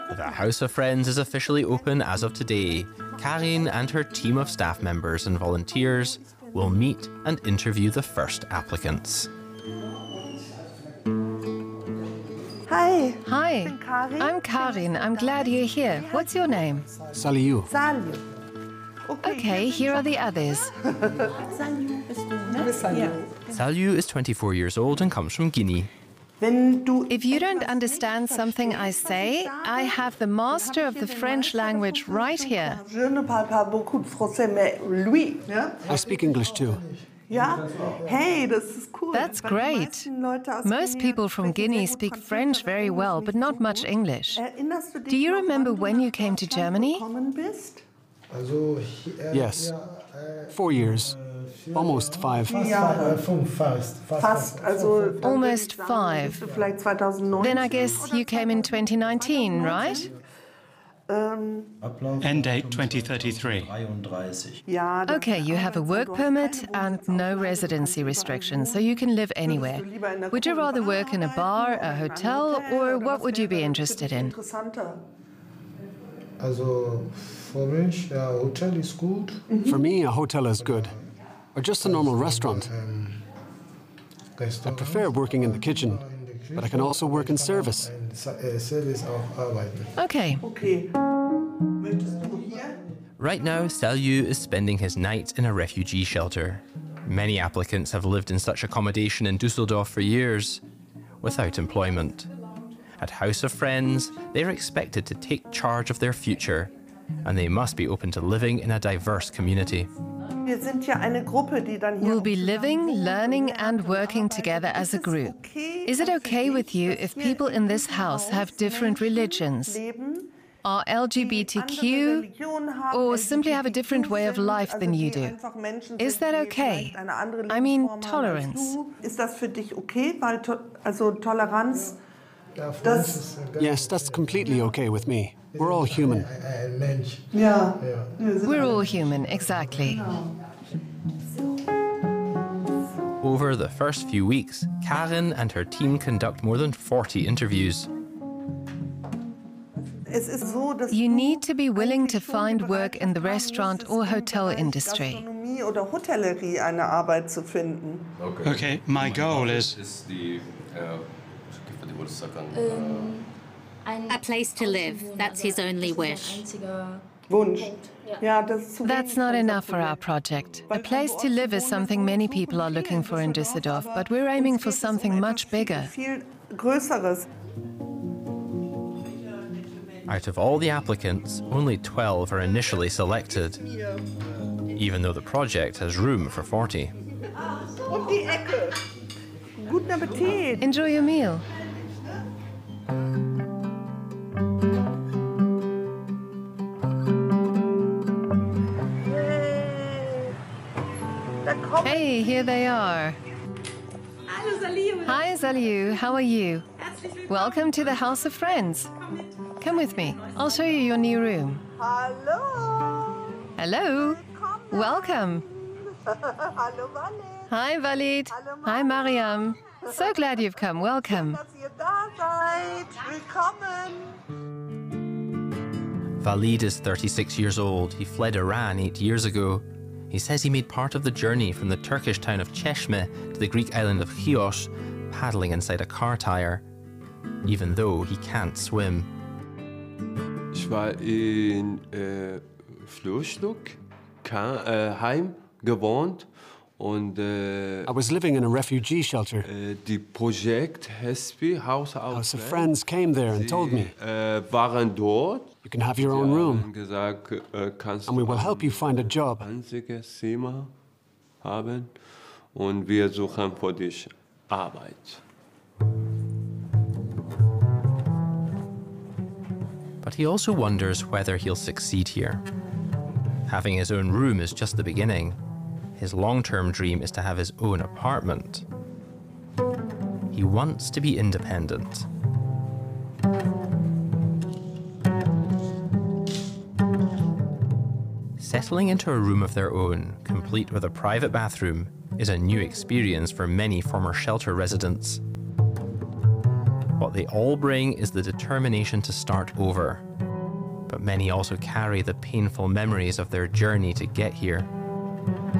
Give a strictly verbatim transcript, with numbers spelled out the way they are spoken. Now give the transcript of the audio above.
The House of Friends is officially open as of today. Karin and her team of staff members and volunteers will meet and interview the first applicants. Hi. Hi. I'm Karin. I'm Karin. I'm glad you're here. What's your name? Saliu. Saliu. Okay, here are the others. Saliu is twenty-four years old and comes from Guinea. If you don't understand something I say, I have the master of the French language right here. I speak English too. That's great. Most people from Guinea speak French very well, but not much English. Do you remember when you came to Germany? Yes. Four years. Almost five. Almost five. Then I guess you came in twenty nineteen, right? End date twenty thirty-three. Okay, you have a work permit and no residency restrictions, so you can live anywhere. Would you rather work in a bar, a hotel, or what would you be interested in? For me, a hotel is good. Or just a normal restaurant. I prefer working in the kitchen, but I can also work in service. Okay. Right now, Saliu is spending his nights in a refugee shelter. Many applicants have lived in such accommodation in Düsseldorf for years, without employment. At House of Friends, they're expected to take charge of their future, and they must be open to living in a diverse community. We'll be living, learning and working together as a group. Is it okay with you if people in this house have different religions, are L G B T Q, or simply have a different way of life than you do? Is that okay? I mean, tolerance. Yes, that's completely okay with me. We're all human. We're all human, exactly. Over the first few weeks, Karin and her team conduct more than forty interviews. You need to be willing to find work in the restaurant or hotel industry. Okay, my goal is a place to live. That's his only wish. That's not enough for our project. A place to live is something many people are looking for in Düsseldorf, but we're aiming for something much bigger. Out of all the applicants, only twelve are initially selected, even though the project has room for forty. Enjoy your meal. Hey, here they are. Hi, Saliu. How are you? Welcome to the House of Friends. Come with me. I'll show you your new room. Hello. Hello. Welcome. Hi, Walid. Hi, Mariam. So glad you've come. Welcome. Walid is thirty-six years old. He fled Iran eight years ago. He says he made part of the journey from the Turkish town of Çeşme to the Greek island of Chios, paddling inside a car tire, even though he can't swim. Ich war in äh, Flüchtlingsheim gewohnt und äh, I was living in a refugee shelter. Äh, die Projekt Hespi, House House of Friends came there and told me, äh, waren dort. You can have your own room, Gesagt, äh, kannst and we will help you find a job. Einziges Zimmer haben und wir suchen für dich Arbeit. But he also wonders whether he'll succeed here. Having his own room is just the beginning. His long-term dream is to have his own apartment. He wants to be independent. Settling into a room of their own, complete with a private bathroom, is a new experience for many former shelter residents. What they all bring is the determination to start over. But many also carry the painful memories of their journey to get here.